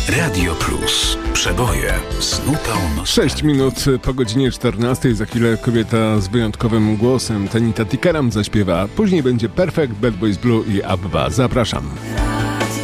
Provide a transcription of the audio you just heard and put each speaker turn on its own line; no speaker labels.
Radio Plus. Przeboje z nutą.
6 minut po godzinie 14. Za chwilę kobieta z wyjątkowym głosem Tanita Tikaram zaśpiewa. Później będzie Perfect, Bad Boys Blue i Abba. Zapraszam.